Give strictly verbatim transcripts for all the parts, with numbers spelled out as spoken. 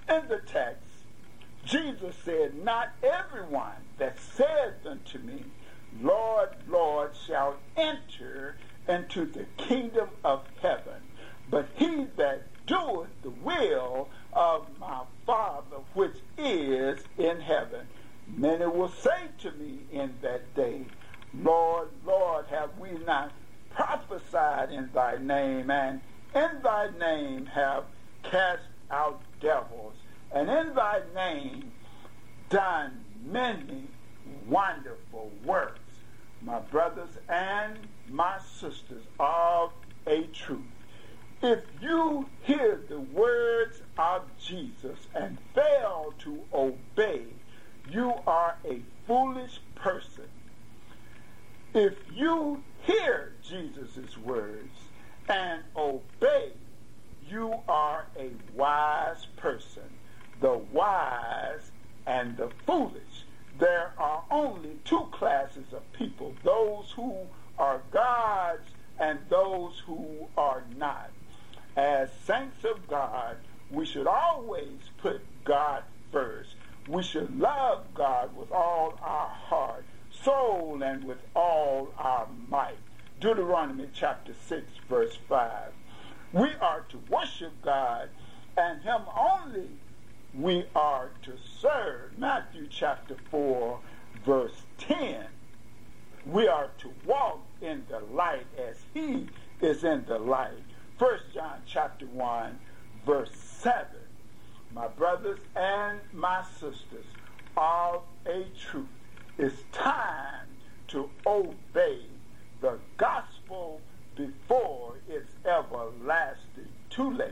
In the text, Jesus said, "Not everyone that saith unto me, Lord, Lord, shall enter into the kingdom of heaven, but he that doeth the will of my Father which is in heaven. Many will say to me in that day, Lord, Lord, have we not prophesied in thy name, and in thy name have cast out devils, and in thy name done many wonderful works?" My brothers and my sisters of a truth, if you hear the words of Jesus and fail to obey, you are a foolish person. If you hear Jesus' words and obey, you are a wise person. The wise and the foolish. There are only two classes of people, those who are God's and those who are not. As saints of God, we should always put God first. We should love God with all our heart, soul, and with all our might. Deuteronomy chapter six, verse five. We are to worship God, and him only we are to serve. Matthew chapter four, verse ten. We are to walk in the light as he is in the light. First John chapter one, verse seven. My brothers and my sisters of a truth, it's time to obey the gospel before it's everlasting too late.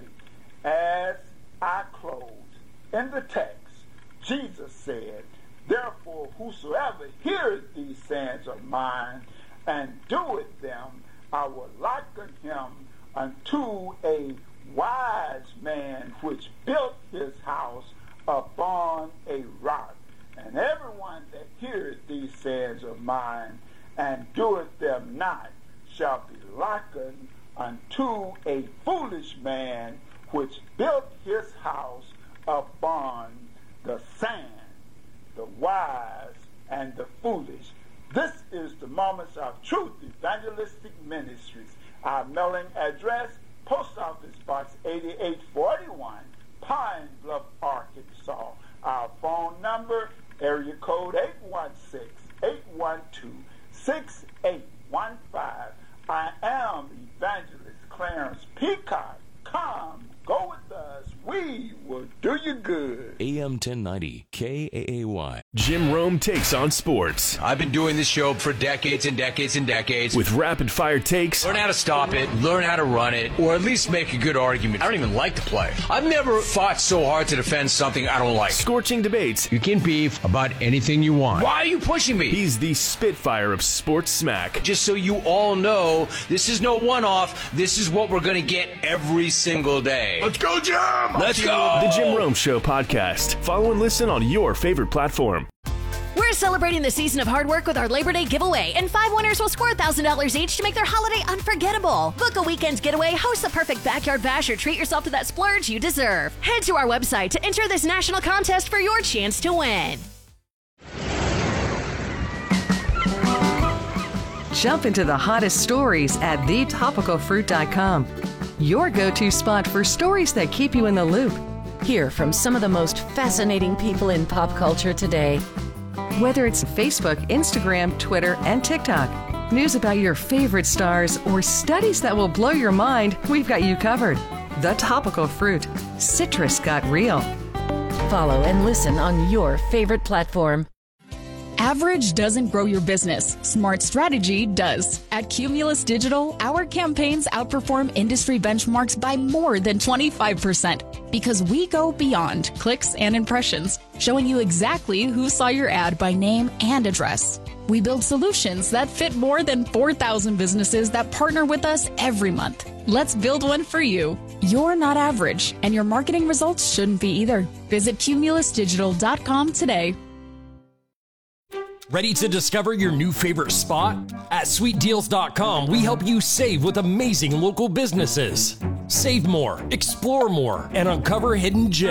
As I close, in the text, Jesus said, "Therefore whosoever heareth these sayings of mine and doeth them, I will liken him unto a wise man which built his house upon a rock. And everyone that heareth these sayings of mine and doeth them not shall be likened unto a foolish man which built his house upon the sand." The wise and the foolish. This is the Moments of Truth Evangelistic Ministries. Our mailing address, Post Office Box eighty-eight forty-one, Pine Bluff, Arkansas. Our phone number, area code eight one six, eight one two, six eight one five. I am Evangelist Clarence Peacock. Come, go with us. We will do you good. A M ten ninety, K A A Y. Jim Rome takes on sports. I've been doing this show for decades and decades and decades. With rapid-fire takes. Learn how to stop it, learn how to run it, or at least make a good argument. I don't even like the play. I've never fought so hard to defend something I don't like. Scorching debates. You can beef about anything you want. Why are you pushing me? He's the Spitfire of sports smack. Just so you all know, this is no one-off. This is what we're going to get every single day. Let's go, Jim! Let's go! The Jim Rome Show podcast. Follow and listen on your favorite platform. We're celebrating the season of hard work with our Labor Day giveaway, and five winners will score one thousand dollars each to make their holiday unforgettable. Book a weekend's getaway, host the perfect backyard bash, or treat yourself to that splurge you deserve. Head to our website to enter this national contest for your chance to win. Jump into the hottest stories at the topical fruit dot com. Your go-to spot for stories that keep you in the loop. Hear from some of the most fascinating people in pop culture today. Whether it's Facebook, Instagram, Twitter, and TikTok, news about your favorite stars, or studies that will blow your mind, we've got you covered. The Topical Fruit. Citrus got real. Follow and listen on your favorite platform. Average doesn't grow your business. Smart strategy does. At Cumulus Digital, our campaigns outperform industry benchmarks by more than twenty-five percent because we go beyond clicks and impressions, showing you exactly who saw your ad by name and address. We build solutions that fit more than four thousand businesses that partner with us every month. Let's build one for you. You're not average, and your marketing results shouldn't be either. Visit cumulus digital dot com today. Ready to discover your new favorite spot? At sweet deals dot com, we help you save with amazing local businesses. Save more, explore more, and uncover hidden gems.